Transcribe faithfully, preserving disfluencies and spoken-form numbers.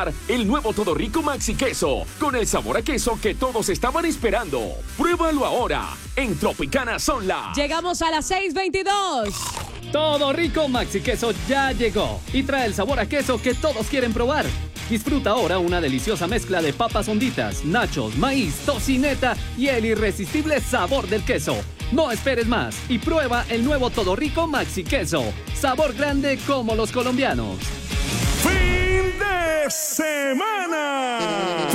El nuevo Todo Rico Maxi Queso, con el sabor a queso que todos estaban esperando. Pruébalo ahora, en Tropicana Sonla. Llegamos a las seis veintidós. Todo Rico Maxi Queso ya llegó y trae el sabor a queso que todos quieren probar. Disfruta ahora una deliciosa mezcla de papas honditas, nachos, maíz, tocineta y el irresistible sabor del queso. No esperes más y prueba el nuevo Todo Rico Maxi Queso. Sabor grande como los colombianos. ¡Fin de semana!